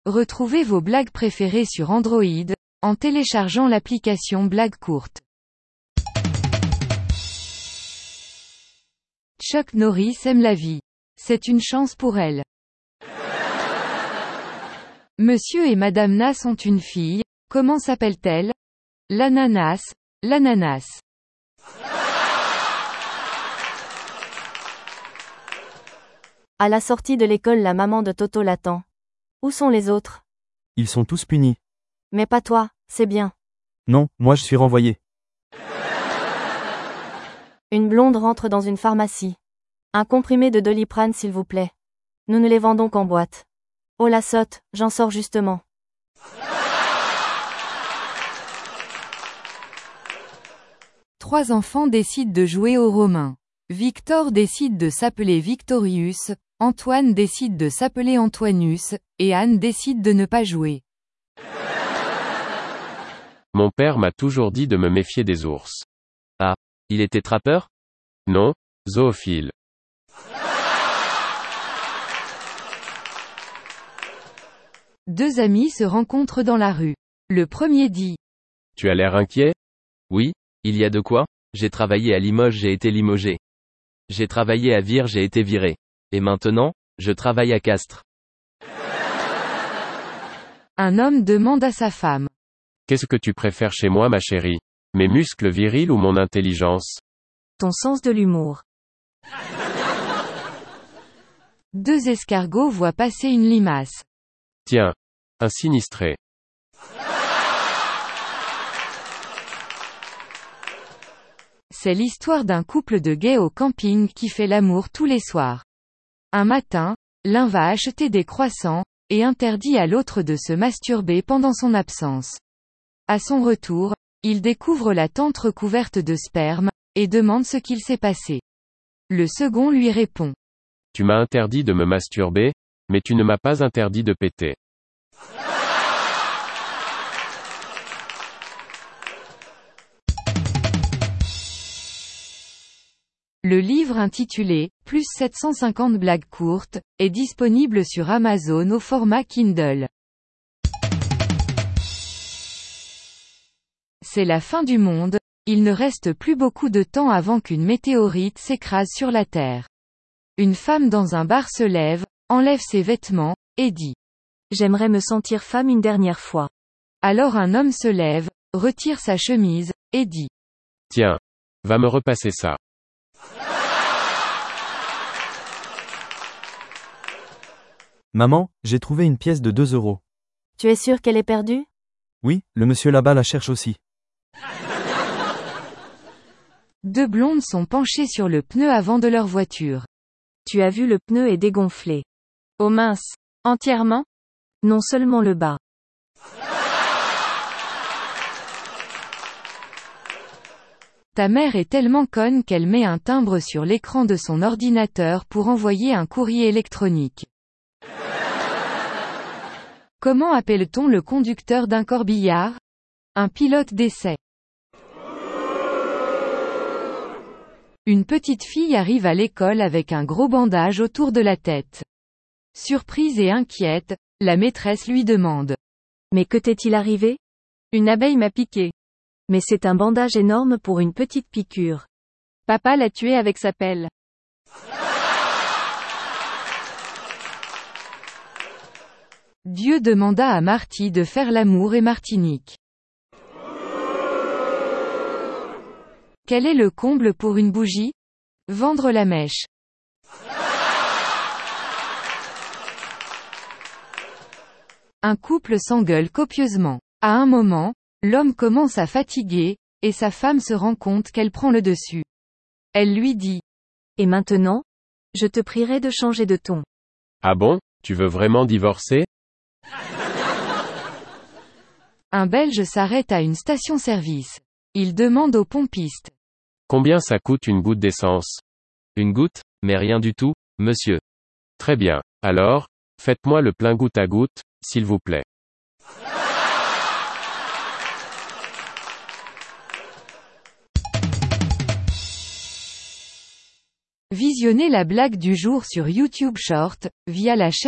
Retrouvez vos blagues préférées sur Android, en téléchargeant l'application Blagues courtes. Chuck Norris aime la vie. C'est une chance pour elle. Monsieur et Madame Nas ont une fille, comment s'appelle-t-elle? L'ananas, l'ananas. À la sortie de l'école, la maman de Toto l'attend. Où sont les autres? Ils sont tous punis. Mais pas toi, c'est bien. Non, moi je suis renvoyé. Une blonde rentre dans une pharmacie. Un comprimé de Doliprane s'il vous plaît. Nous ne les vendons qu'en boîte. Oh la sotte, j'en sors justement. Trois enfants décident de jouer aux Romains. Victor décide de s'appeler Victorius, Antoine décide de s'appeler Antoinus, et Anne décide de ne pas jouer. Mon père m'a toujours dit de me méfier des ours. Ah, il était trappeur? Non, zoophile. Deux amis se rencontrent dans la rue. Le premier dit: Tu as l'air inquiet? Oui, il y a de quoi? J'ai travaillé à Limoges, j'ai été limogé. J'ai travaillé à Vire, j'ai été viré. Et maintenant, je travaille à Castres. Un homme demande à sa femme: Qu'est-ce que tu préfères chez moi, ma chérie? Mes muscles virils ou mon intelligence? Ton sens de l'humour. Deux escargots voient passer une limace. Tiens, un sinistré. C'est l'histoire d'un couple de gays au camping qui fait l'amour tous les soirs. Un matin, l'un va acheter des croissants, et interdit à l'autre de se masturber pendant son absence. À son retour, il découvre la tente recouverte de sperme, et demande ce qu'il s'est passé. Le second lui répond: Tu m'as interdit de me masturber, mais tu ne m'as pas interdit de péter. Le livre intitulé « Plus 750 blagues courtes » est disponible sur Amazon au format Kindle. C'est la fin du monde, il ne reste plus beaucoup de temps avant qu'une météorite s'écrase sur la Terre. Une femme dans un bar se lève, enlève ses vêtements, et dit: J'aimerais me sentir femme une dernière fois. Alors un homme se lève, retire sa chemise, et dit: Tiens, va me repasser ça. Maman, j'ai trouvé une pièce de 2 euros. Tu es sûr qu'elle est perdue? Oui, le monsieur là-bas la cherche aussi. Deux blondes sont penchées sur le pneu avant de leur voiture. Tu as vu, le pneu est dégonflé. Oh mince. Entièrement? Non, seulement le bas. Ta mère est tellement conne qu'elle met un timbre sur l'écran de son ordinateur pour envoyer un courrier électronique. Comment appelle-t-on le conducteur d'un corbillard? Un pilote d'essai. Une petite fille arrive à l'école avec un gros bandage autour de la tête. Surprise et inquiète, la maîtresse lui demande: Mais que t'est-il arrivé? Une abeille m'a piqué. Mais c'est un bandage énorme pour une petite piqûre. Papa l'a tué avec sa pelle. Dieu demanda à Marty de faire l'amour et Martinique. Quel est le comble pour une bougie? Vendre la mèche. Un couple s'engueule copieusement. À un moment, l'homme commence à fatiguer, et sa femme se rend compte qu'elle prend le dessus. Elle lui dit: Et maintenant? Je te prierai de changer de ton. Ah bon, tu veux vraiment divorcer? Un Belge s'arrête à une station-service. Il demande au pompiste: Combien ça coûte une goutte d'essence? Une goutte, mais rien du tout, monsieur. Très bien. Alors, faites-moi le plein goutte à goutte, s'il vous plaît. Visionnez la blague du jour sur YouTube Short, via la chaîne